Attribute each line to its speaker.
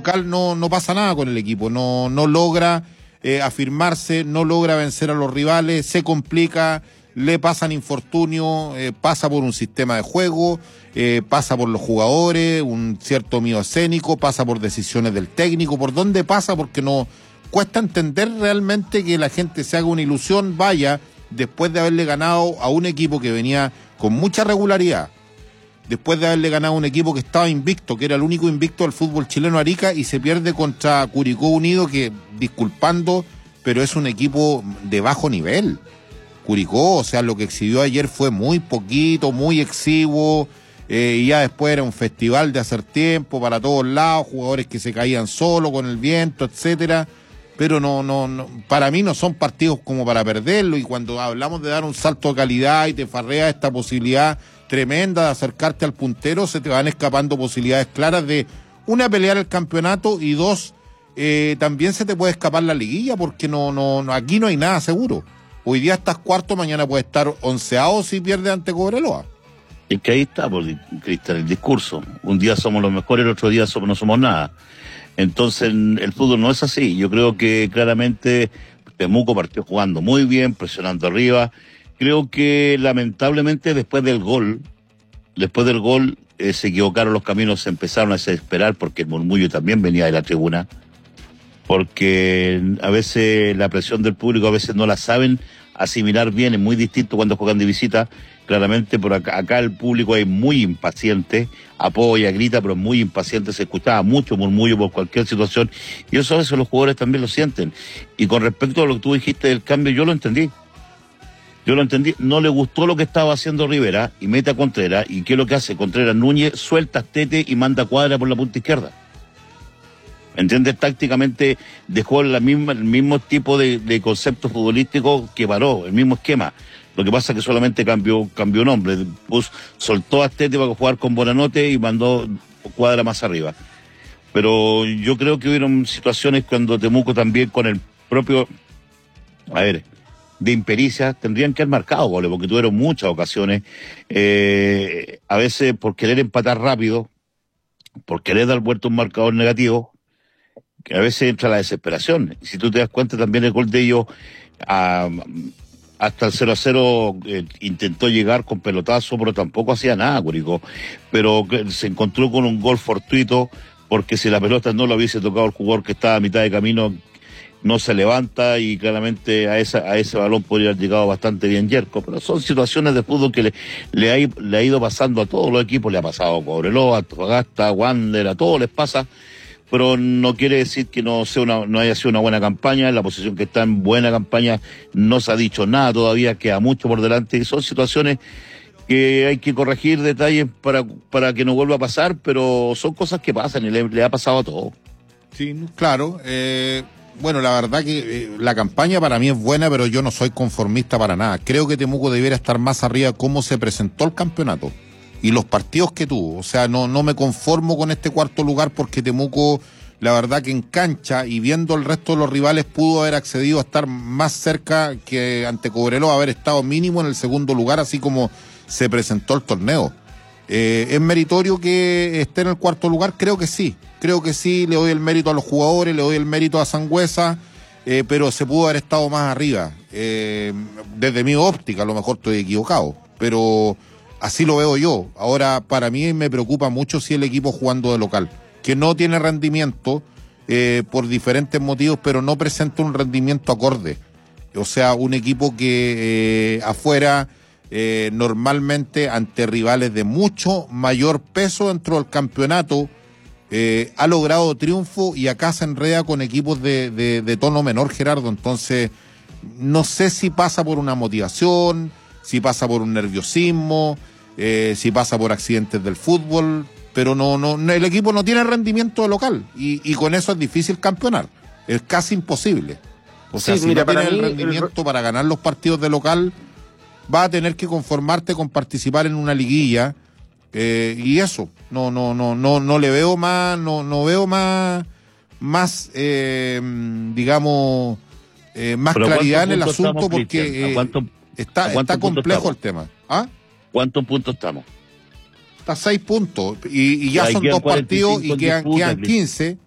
Speaker 1: local no pasa nada con el equipo, no logra afirmarse, no logra vencer a los rivales, se complica, le pasan infortunios, pasa por un sistema de juego, pasa por los jugadores, un cierto miedo escénico, pasa por decisiones del técnico. ¿Por dónde pasa? Porque no cuesta entender realmente que la gente se haga una ilusión, vaya, después de haberle ganado a un equipo que venía con mucha regularidad, después de haberle ganado a un equipo que estaba invicto, que era el único invicto del fútbol chileno, Arica, y se pierde contra Curicó Unido, que, disculpando, pero es un equipo de bajo nivel. Curicó, o sea, lo que exhibió ayer fue muy poquito, muy exiguo, y ya después era un festival de hacer tiempo para todos lados, jugadores que se caían solo con el viento, etcétera, pero no, para mí no son partidos como para perderlo, y cuando hablamos de dar un salto de calidad y te farrea esta posibilidad tremenda de acercarte al puntero, se te van escapando posibilidades claras de, una, pelear el campeonato, y dos, también se te puede escapar la liguilla, porque aquí no hay nada seguro. Hoy día estás cuarto, mañana puede estar 11º si pierde ante Cobreloa.
Speaker 2: Es que ahí está, Cristian, el discurso. Un día somos los mejores, el otro día no somos nada. Entonces, el fútbol no es así. Yo creo que claramente Temuco partió jugando muy bien, presionando arriba. Creo que lamentablemente después del gol se equivocaron los caminos, se empezaron a desesperar, porque el murmullo también venía de la tribuna, porque a veces la presión del público a veces no la saben asimilar bien, es muy distinto cuando juegan de visita. Claramente por acá el público es muy impaciente, apoya, grita, pero muy impaciente, se escuchaba mucho murmullo por cualquier situación, y eso a veces los jugadores también lo sienten. Y con respecto a lo que tú dijiste del cambio, yo lo entendí, no le gustó lo que estaba haciendo Rivera, y mete a Contreras, y ¿qué es lo que hace? Contreras Núñez suelta a Tete y manda Cuadra por la punta izquierda. ¿Entiendes? Tácticamente dejó el mismo tipo de concepto futbolístico que paró, el mismo esquema. Lo que pasa es que solamente cambió nombre. Soltó a Tete para jugar con Bonanote y mandó Cuadra más arriba. Pero yo creo que hubieron situaciones cuando Temuco también con el propio, de impericia, tendrían que haber marcado goles, porque tuvieron muchas ocasiones, a veces por querer empatar rápido, por querer dar vuelta a un marcador negativo, que a veces entra la desesperación. Y si tú te das cuenta, también el gol de ellos hasta el 0-0 intentó llegar con pelotazo, pero tampoco hacía nada, Curicó. Pero se encontró con un gol fortuito, porque si la pelota no lo hubiese tocado el jugador que estaba a mitad de camino, no se levanta, y claramente a ese balón podría haber llegado bastante bien Yerko. Pero son situaciones de fútbol que le ha ido pasando a todos los equipos, le ha pasado a Cobreloa, a Antofagasta, a Wander, a todos les pasa. Pero no quiere decir que no haya sido una buena campaña. En la posición que está, en buena campaña, no se ha dicho nada todavía, queda mucho por delante, y son situaciones que hay que corregir detalles para que no vuelva a pasar, pero son cosas que pasan y le ha pasado a todos.
Speaker 1: Sí, claro. Bueno, la verdad que la campaña para mí es buena, pero yo no soy conformista para nada. Creo que Temuco debiera estar más arriba cómo se presentó el campeonato y los partidos que tuvo. O sea, no me conformo con este cuarto lugar, porque Temuco, la verdad que en cancha y viendo el resto de los rivales, pudo haber accedido a estar más cerca que ante Cobreloa, haber estado mínimo en el segundo lugar, así como se presentó el torneo. ¿Es meritorio que esté en el cuarto lugar? Creo que sí, le doy el mérito a los jugadores, le doy el mérito a Sangüesa, pero se pudo haber estado más arriba. Desde mi óptica, a lo mejor estoy equivocado, pero así lo veo yo. Ahora, para mí me preocupa mucho si el equipo jugando de local, que no tiene rendimiento por diferentes motivos, pero no presenta un rendimiento acorde. O sea, un equipo que afuera, normalmente ante rivales de mucho mayor peso dentro del campeonato, ha logrado triunfo, y acá se enreda con equipos de tono menor, Gerardo. Entonces, no sé si pasa por una motivación, si pasa por un nerviosismo, si pasa por accidentes del fútbol, pero el equipo no tiene rendimiento local, y con eso es difícil campeonar, es casi imposible. O sea, si no tienes el rendimiento para ganar los partidos de local, vas a tener que conformarte con participar en una liguilla, y eso, no le veo más, no veo más digamos, más claridad en el asunto, porque está complejo el tema. ¿Ah?
Speaker 2: ¿Cuántos puntos estamos?
Speaker 1: Está 6 puntos, y ya son 2 partidos, y quedan 15,